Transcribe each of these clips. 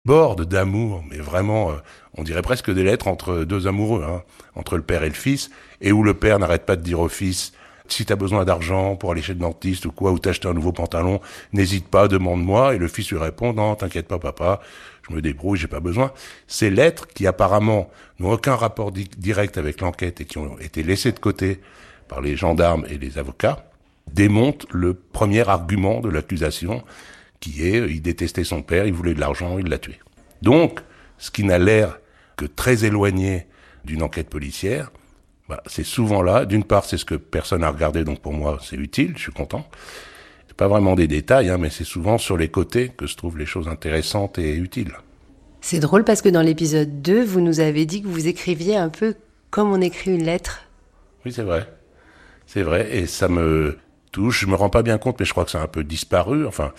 borde d'amour, mais vraiment, on dirait presque des lettres entre deux amoureux, hein, entre le père et le fils, et où le père n'arrête pas de dire au fils, si t'as besoin d'argent pour aller chez le dentiste ou quoi, ou t'acheter un nouveau pantalon, n'hésite pas, demande-moi, et le fils lui répond, non, t'inquiète pas papa, je me débrouille, j'ai pas besoin. Ces lettres, qui apparemment n'ont aucun rapport direct avec l'enquête et qui ont été laissées de côté par les gendarmes et les avocats, démontrent le premier argument de l'accusation, qui est, il détestait son père, il voulait de l'argent, il l'a tué. Donc, ce qui n'a l'air que très éloigné d'une enquête policière, c'est souvent là. D'une part, c'est ce que personne n'a regardé, donc pour moi, c'est utile, je suis content. C'est pas vraiment des détails, hein, mais c'est souvent sur les côtés que se trouvent les choses intéressantes et utiles. C'est drôle parce que dans l'épisode 2, vous nous avez dit que vous écriviez un peu comme on écrit une lettre. Oui, c'est vrai. C'est vrai, et ça me touche. Je me rends pas bien compte, mais je crois que ça a un peu disparu. Enfin,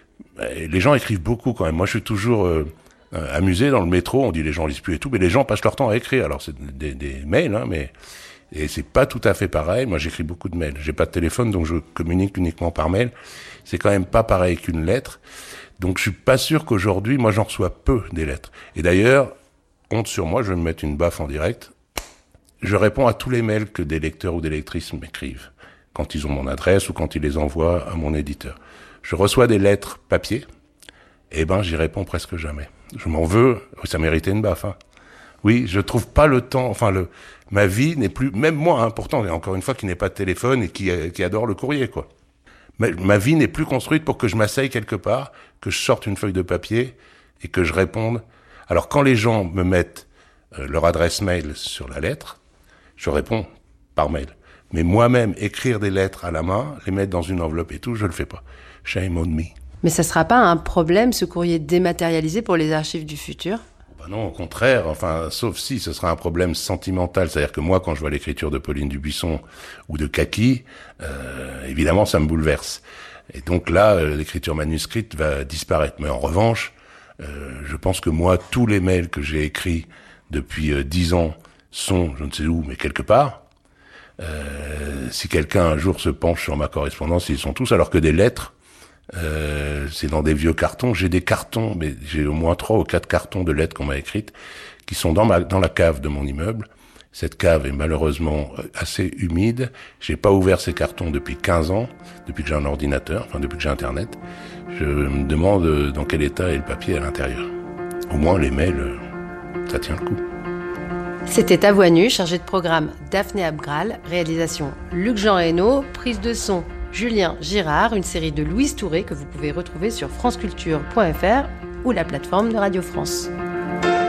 les gens écrivent beaucoup quand même. Moi, je suis toujours amusé dans le métro. On dit les gens lisent plus et tout, mais les gens passent leur temps à écrire. Alors, c'est des mails, hein, mais... Et c'est pas tout à fait pareil. Moi, j'écris beaucoup de mails. J'ai pas de téléphone, donc je communique uniquement par mail. C'est quand même pas pareil qu'une lettre. Donc, je suis pas sûr qu'aujourd'hui, moi, j'en reçois peu des lettres. Et d'ailleurs, honte sur moi, je vais me mettre une baffe en direct. Je réponds à tous les mails que des lecteurs ou des lectrices m'écrivent, quand ils ont mon adresse ou quand ils les envoient à mon éditeur. Je reçois des lettres papier, et j'y réponds presque jamais. Je m'en veux, ça méritait une baffe, hein. Oui, je trouve pas le temps, ma vie n'est plus, même moi, hein, pourtant, encore une fois, qui n'ai pas de téléphone et qui adore le courrier, quoi. Ma vie n'est plus construite pour que je m'asseye quelque part, que je sorte une feuille de papier et que je réponde. Alors, quand les gens me mettent leur adresse mail sur la lettre, je réponds par mail. Mais moi-même, écrire des lettres à la main, les mettre dans une enveloppe et tout, je le fais pas. Shame on me. Mais ça sera pas un problème, ce courrier dématérialisé pour les archives du futur ? Non, au contraire, sauf si ce sera un problème sentimental. C'est-à-dire que moi, quand je vois l'écriture de Pauline Dubuisson ou de Kaki, évidemment, ça me bouleverse. Et donc là, l'écriture manuscrite va disparaître. Mais en revanche, je pense que moi, tous les mails que j'ai écrits depuis 10 ans sont, je ne sais où, mais quelque part. Si quelqu'un un jour se penche sur ma correspondance, ils sont tous, alors que des lettres, c'est dans des vieux cartons. J'ai des cartons, mais j'ai au moins 3 ou 4 cartons de lettres qu'on m'a écrites qui sont dans la cave de mon immeuble. Cette cave est malheureusement assez humide. J'ai pas ouvert ces cartons depuis 15 ans, depuis que j'ai un ordinateur, depuis que j'ai Internet. Je me demande dans quel état est le papier à l'intérieur. Au moins les mails, ça tient le coup. C'était À Voix Nue, chargé de programme Daphné Abgral, réalisation Luc-Jean Hainaut, prise de son Julien Girard, une série de Louise Touré que vous pouvez retrouver sur franceculture.fr ou la plateforme de Radio France.